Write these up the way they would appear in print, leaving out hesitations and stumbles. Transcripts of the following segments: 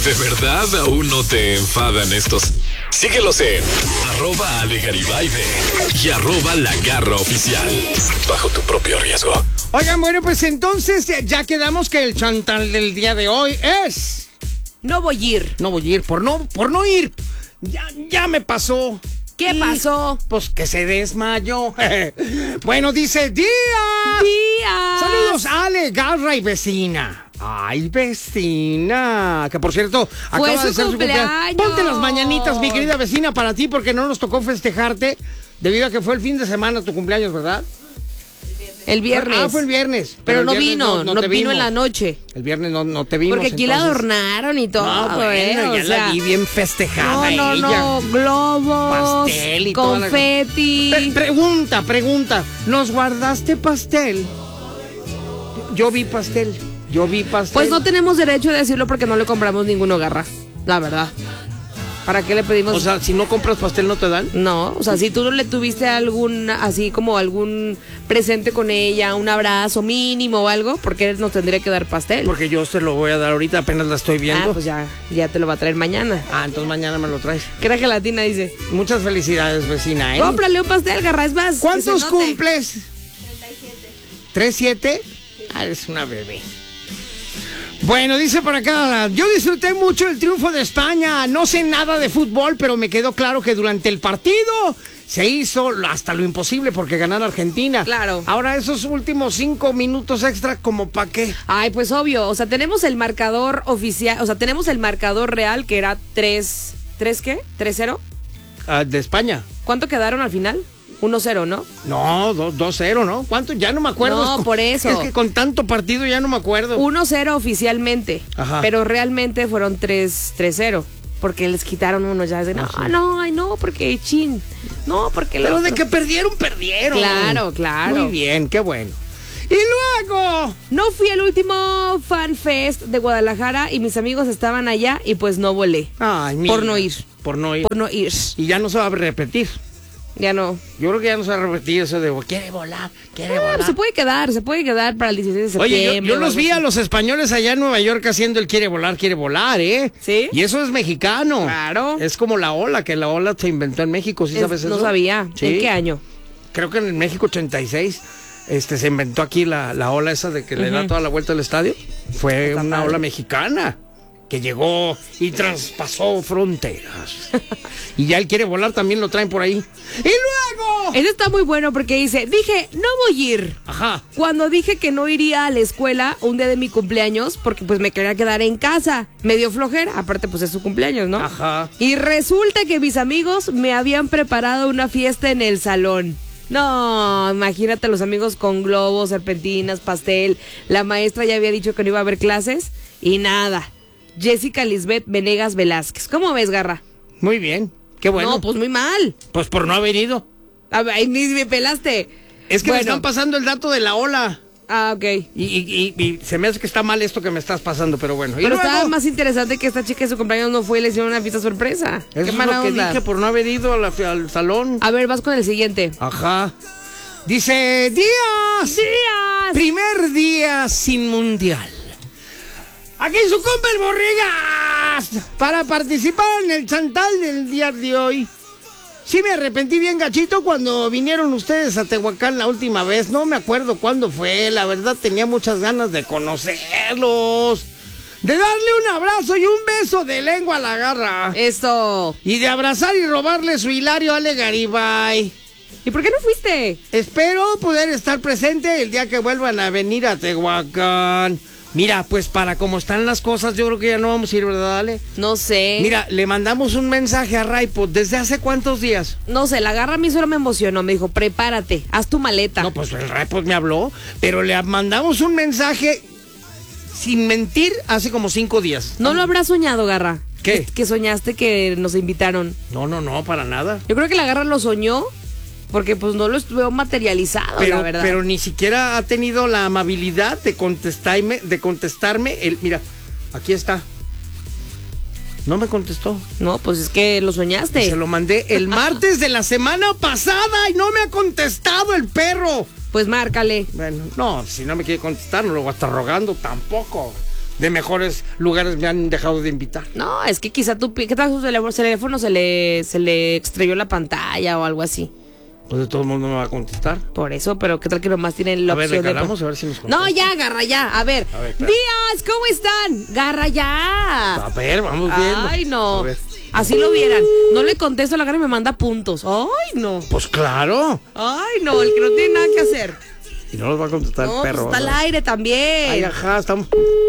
¿De verdad aún no te enfadan estos? Síguelos en @AleGaribay y @LaGarraOficial. Bajo tu propio riesgo. Oigan, bueno, pues entonces ya quedamos que el chantal del día de hoy es... No voy a ir. No voy a ir, por no ir. Ya me pasó. ¿Qué pasó? Pues que se desmayó. Bueno, dice Díaz. Saludos, Ale, Garra y vecina. Ay, vecina. Que por cierto, acaba de ser su cumpleaños. Ponte las mañanitas, mi querida vecina, para ti, porque no nos tocó festejarte debido a que fue el fin de semana tu cumpleaños, ¿verdad? El viernes. Ah, fue el viernes. Pero el no viernes vino, no vino en la noche. El viernes no te vimos. Porque aquí la adornaron y todo. No, bueno, ya la vi bien festejada ella. No, globos, pastel y confeti. Pregunta, ¿nos guardaste pastel? Yo vi pastel. Pues no tenemos derecho de decirlo porque no le compramos ninguno, Garra. La verdad. ¿Para qué le pedimos? O sea, si no compras pastel, ¿no te dan? No, o sea, si tú no le tuviste algún presente con ella, un abrazo mínimo o algo, ¿por qué nos tendría que dar pastel? Porque yo se lo voy a dar ahorita, apenas la estoy viendo. Ah, pues ya te lo va a traer mañana. Ah, entonces mañana me lo traes. ¿Qué era gelatina, dice? Muchas felicidades, vecina, ¿eh? Cómprale un pastel, Garra, es más. ¿Cuántos cumples? 37. Ah, eres una bebé. Bueno, dice por acá, yo disfruté mucho el triunfo de España, no sé nada de fútbol, pero me quedó claro que durante el partido se hizo hasta lo imposible porque ganara Argentina. Claro. Ahora esos últimos 5 minutos extra, ¿como para qué? Ay, pues obvio, o sea, tenemos el marcador oficial, o sea, tenemos el marcador real que era 3 ¿qué? ¿3-0? De España. ¿Cuánto quedaron al final? 1-0, ¿no? No, 2-0, ¿no? ¿Cuánto? Ya no me acuerdo. No, por eso. Es que con tanto partido ya no me acuerdo. 1-0 oficialmente. Ajá. Pero realmente fueron 3-0. Porque les quitaron uno, ya dicen, no, porque chin. No, porque pero de que perdieron. Claro. Muy bien, qué bueno. Y luego, no fui al último Fan Fest de Guadalajara y mis amigos estaban allá y pues no volé. Ay, mira. Por no ir. Por no ir. Y ya no se va a repetir. Ya no. Yo creo que ya no se va a repetir eso de quiere volar. Se puede quedar para el 16 de septiembre. Oye, yo los vi a los españoles allá en Nueva York haciendo el quiere volar, ¿eh? ¿Sí? Y eso es mexicano. Claro. Es como la ola, que la ola se inventó en México, ¿sí sabes eso? No sabía. ¿Sí? ¿En qué año? Creo que en México 86 se inventó aquí la ola esa de que le da toda la vuelta al estadio. Fue una ola mexicana que llegó y traspasó fronteras. Y ya él quiere volar, también lo traen por ahí. ¡Y luego! Ese está muy bueno porque dije, no voy a ir. Ajá. Cuando dije que no iría a la escuela un día de mi cumpleaños, porque pues me quería quedar en casa. Me dio flojera, aparte pues es su cumpleaños, ¿no? Ajá. Y resulta que mis amigos me habían preparado una fiesta en el salón. No, imagínate los amigos con globos, serpentinas, pastel. La maestra ya había dicho que no iba a haber clases y nada. Jessica Lisbeth Venegas Velázquez. ¿Cómo ves, Garra? Muy bien, qué bueno. No, pues muy mal. Pues por no haber ido. Ay, ni me pelaste. Es que me están pasando el dato de la ola. Ah, ok. Y se me hace que está mal esto que me estás pasando, pero bueno. Pero estaba más interesante que esta chica de su cumpleaños no fue y le hicieron una fiesta sorpresa. Eso es lo que dije por no haber ido al salón. A ver, vas con el siguiente. Ajá. Dice, Díaz. Primer día sin mundial. Aquí su compa el Borrigas, para participar en el chantal del día de hoy. Sí me arrepentí bien gachito cuando vinieron ustedes a Tehuacán la última vez. No me acuerdo cuándo fue, la verdad tenía muchas ganas de conocerlos. De darle un abrazo y un beso de lengua a la Garra. Eso. Y de abrazar y robarle su Hilario Ale Garibay. ¿Y por qué no fuiste? Espero poder estar presente el día que vuelvan a venir a Tehuacán. Mira, pues para cómo están las cosas, yo creo que ya no vamos a ir, ¿verdad, Ale? No sé. Mira, le mandamos un mensaje a Raipo. ¿Desde hace cuántos días? No sé, la Garra a mí solo me emocionó. Me dijo, prepárate, haz tu maleta. No, pues el Raipo me habló, pero le mandamos un mensaje, sin mentir, hace como 5 días. ¿No lo habrás soñado, Garra? ¿Qué? Que soñaste que nos invitaron. No, para nada. Yo creo que la Garra lo soñó. Porque pues no lo veo materializado, la verdad. Pero ni siquiera ha tenido la amabilidad de contestarme, mira, aquí está. No me contestó. No, pues es que lo soñaste. Se lo mandé el martes de la semana pasada y no me ha contestado el perro. Pues márcale. Bueno, no, si no me quiere contestar, no lo voy a estar rogando tampoco. de mejores lugares me han dejado de invitar. No, es que quizá ¿qué tal su teléfono se le estrelló la pantalla o algo así? Pues de todo el mundo me va a contestar. Por eso, pero ¿qué tal que nomás tienen la opción a ver si nos contesta. No, ya, Garra, ya. A ver. Días, ¿cómo están? Garra, ya. A ver, vamos viendo. Ay, no. Así lo vieran. No le contesto a la Garra y me manda puntos. Ay, no. Pues claro. Ay, no, el que no tiene nada que hacer. Y no nos va a contestar el perro. Pues está al aire también. Ay, ajá, estamos...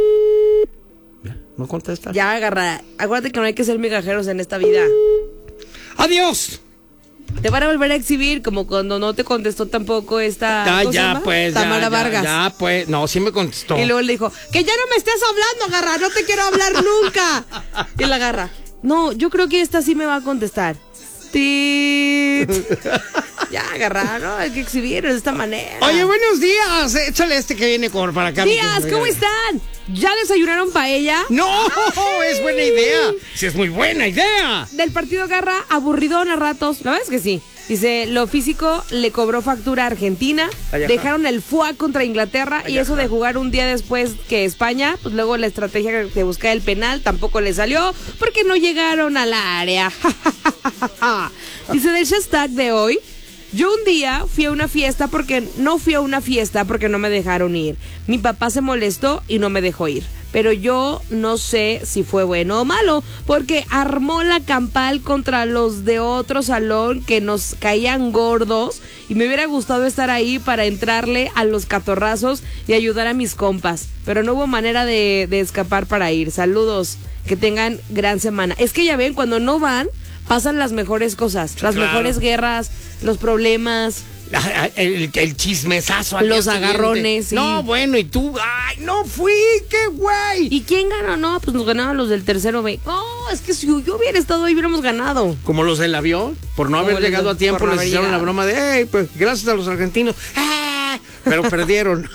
¿No contesta? Ya, Garra. Acuérdate que no hay que ser migajeros en esta vida. ¡Adiós! Te van a volver a exhibir como cuando no te contestó tampoco esta... Ya, pues. Tamara Vargas. Ya, pues. No, sí me contestó. Y luego le dijo, que ya no me estés hablando, Garra, no te quiero hablar nunca. Y la Garra, no, yo creo que esta sí me va a contestar. ¡Tit! Ya, Garra, no, hay que exhibir de esta manera. Oye, buenos días. Échale que viene para acá. Días, ¿cómo están? ¿Ya desayunaron paella? No, es buena idea. Sí, es muy buena idea. Del partido Garra, aburridón a ratos. La verdad es que sí. Dice, lo físico le cobró factura a Argentina. Dejaron el FUA contra Inglaterra. Y eso de jugar un día después que España, pues luego la estrategia de buscar el penal tampoco le salió porque no llegaron al área. Dice del hashtag de hoy. Yo un día no fui a una fiesta porque no me dejaron ir. Mi papá se molestó y no me dejó ir. Pero yo no sé si fue bueno o malo, porque armó la campal contra los de otro salón que nos caían gordos y me hubiera gustado estar ahí para entrarle a los catorrazos y ayudar a mis compas. Pero no hubo manera de escapar para ir. Saludos, que tengan gran semana. Es que ya ven, cuando no van, pasan las mejores cosas, las mejores guerras, los problemas, el chismesazo, los agarrones. Sí. No, bueno, y tú, ay, no fui, qué güey. ¿Y quién ganó? No, pues nos ganaban los del tercero B. No, es que si yo hubiera estado ahí hubiéramos ganado. Como los del avión, por no haber llegado a tiempo, les hicieron la broma de, hey, pues gracias a los argentinos. Pero perdieron.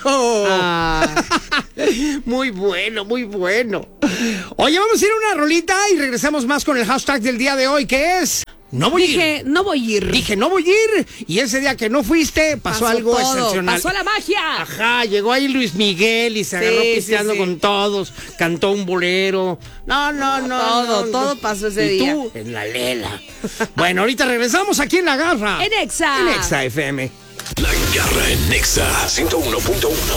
Muy bueno, muy bueno. Oye, vamos a ir a una rolita y regresamos más con el hashtag del día de hoy, que es... Dije, no voy a ir. Dije, no voy a ir. Y ese día que no fuiste, pasó algo todo, excepcional. Pasó la magia. Ajá, llegó ahí Luis Miguel y se agarró pisteando con todos. Cantó un bolero. Todo pasó ese día. Y tú, en la lela. Bueno, ahorita regresamos aquí en La Garra. En Exa. En Exa FM. La Garra en Exa 101.1.